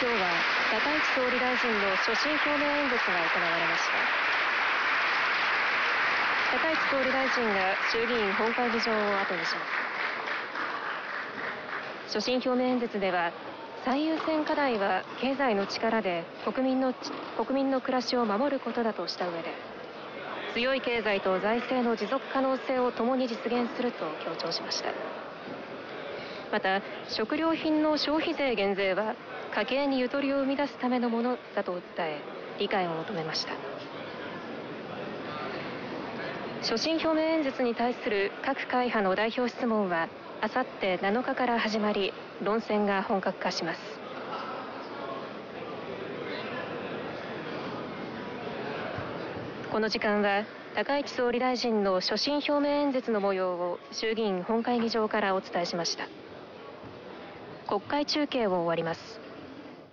今日は高市総理大臣の所信表明演説が行われました。高市総理大臣が衆議院本会議場を後にします。所信表明演説では、最優先課題は経済の力で国民の暮らしを守ることだとした上で、強い経済と財政の持続可能性を共に実現すると強調しました。また、食料品の消費税減税は家計にゆとりを生み出すためのものだと訴え、理解を求めました。所信表明演説に対する各会派の代表質問はあさって7日から始まり、論戦が本格化します。この時間は高市総理大臣の所信表明演説の模様を衆議院本会議場からお伝えしました。国会中継を終わります。